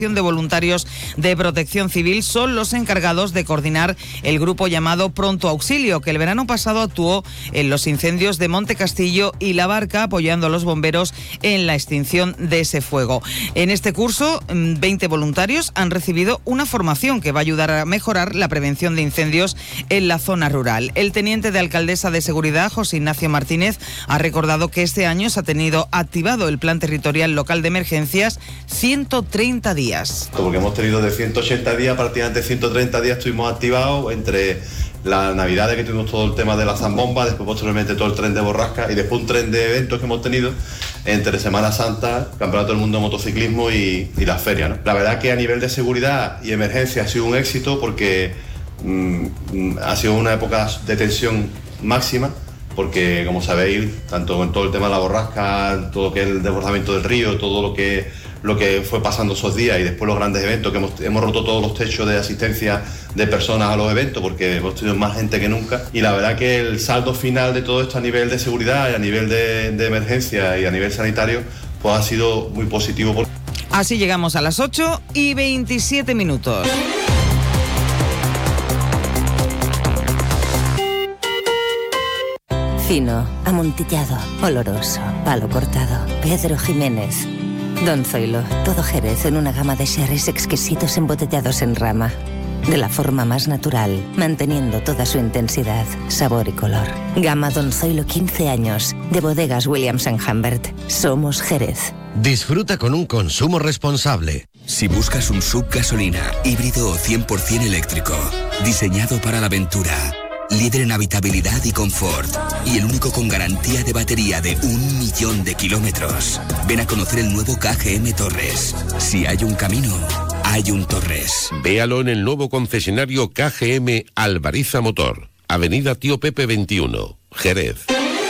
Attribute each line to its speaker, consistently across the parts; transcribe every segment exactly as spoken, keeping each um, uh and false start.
Speaker 1: de voluntarios de Protección Civil son los encargados de coordinar el grupo llamado Pronto Auxilio, que el verano pasado actuó en los incendios de Monte Castillo y La Barca, apoyando a los bomberos en la extinción de ese fuego. En este curso, veinte voluntarios han recibido una formación que va a ayudar a mejorar la prevención de incendios en la zona rural. El teniente de alcaldesa de Seguridad, José Ignacio Martínez, ha recordado que este año se ha tenido activado el Plan Territorial Local de Emergencias ciento treinta días.
Speaker 2: Porque hemos tenido de ciento ochenta días, prácticamente ciento treinta días estuvimos activados entre la Navidad, que tuvimos todo el tema de la zambomba, después posteriormente todo el tren de borrasca y después un tren de eventos que hemos tenido entre Semana Santa, Campeonato del Mundo de Motociclismo y, y las ferias, ¿no? La verdad que a nivel de seguridad y emergencia ha sido un éxito porque mmm, ha sido una época de tensión máxima, porque como sabéis, tanto en todo el tema de la borrasca, todo lo que es el desbordamiento del río, todo lo que lo que fue pasando esos días y después los grandes eventos, que hemos, hemos roto todos los techos de asistencia de personas a los eventos porque hemos tenido más gente que nunca, y la verdad que el saldo final de todo esto a nivel de seguridad y a nivel de, de emergencia y a nivel sanitario pues ha sido muy positivo.
Speaker 1: Así llegamos a las ocho y veintisiete minutos.
Speaker 3: Fino, amontillado, oloroso, palo cortado, Pedro Jiménez. Don Zoilo, todo Jerez en una gama de sherries exquisitos embotellados en rama. De la forma más natural, manteniendo toda su intensidad, sabor y color. Gama Don Zoilo quince años, de bodegas Williams and Humbert. Somos Jerez.
Speaker 4: Disfruta con un consumo responsable.
Speaker 5: Si buscas un S U V gasolina, híbrido o cien por ciento eléctrico, diseñado para la aventura, líder en habitabilidad y confort, y el único con garantía de batería de un millón de kilómetros. Ven a conocer el nuevo K G M Torres. Si hay un camino, hay un Torres.
Speaker 6: Véalo en el nuevo concesionario K G M Alvariza Motor, Avenida Tío Pepe veintiuno, Jerez.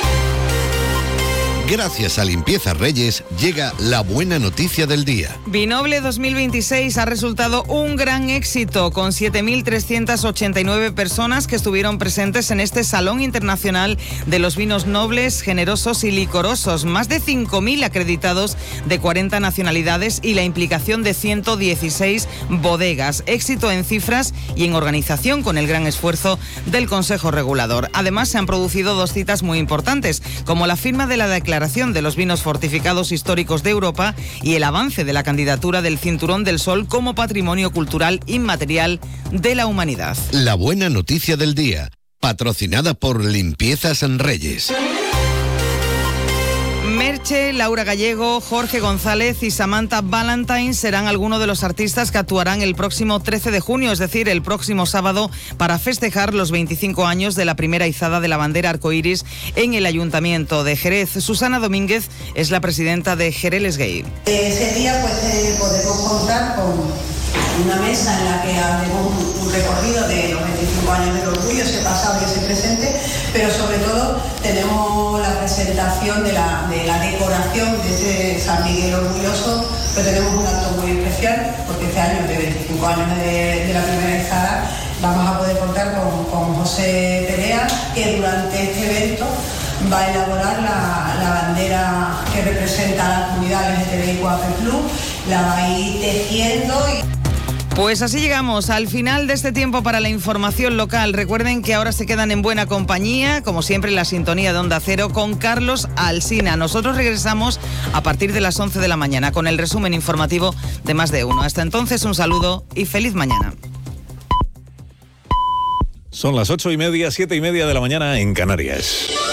Speaker 4: Gracias a Limpieza Reyes llega la buena noticia del día.
Speaker 1: Vinoble dos mil veintiséis ha resultado un gran éxito, con siete mil trescientas ochenta y nueve personas que estuvieron presentes en este Salón Internacional de los Vinos Nobles, Generosos y Licorosos. Más de cinco mil acreditados de cuarenta nacionalidades y la implicación de ciento dieciséis bodegas. Éxito en cifras y en organización, con el gran esfuerzo del Consejo Regulador. Además, se han producido dos citas muy importantes, como la firma de la declaración de los vinos fortificados históricos de Europa y el avance de la candidatura del Cinturón del Sol como Patrimonio Cultural Inmaterial de la Humanidad.
Speaker 4: La buena noticia del día, patrocinada por Limpiezas Reyes.
Speaker 1: Merche, Laura Gallego, Jorge González y Samantha Valentine serán algunos de los artistas que actuarán el próximo trece de junio, es decir, el próximo sábado, para festejar los veinticinco años de la primera izada de la bandera arcoíris en el Ayuntamiento de Jerez. Susana Domínguez es la presidenta de Jereles Gay.
Speaker 7: Ese día pues eh, podemos contar con una mesa en la que haremos un, un recorrido de los veinticinco años del orgullo, ese pasado y ese presente, pero sobre todo tenemos la presentación de la, de la decoración de ese San Miguel orgulloso, pero tenemos un acto muy especial, porque este año de veinticinco años de, de la primera izada vamos a poder contar con, con José Perea, que durante este evento va a elaborar la, la bandera que representa a la comunidad L G T B I Q A P plus, la va a ir tejiendo y...
Speaker 1: Pues así llegamos al final de este tiempo para la información local. Recuerden que ahora se quedan en buena compañía, como siempre en la sintonía de Onda Cero, con Carlos Alsina. Nosotros regresamos a partir de las once de la mañana con el resumen informativo de Más de Uno. Hasta entonces, un saludo y feliz mañana.
Speaker 8: Son las ocho y media, siete y media de la mañana en Canarias.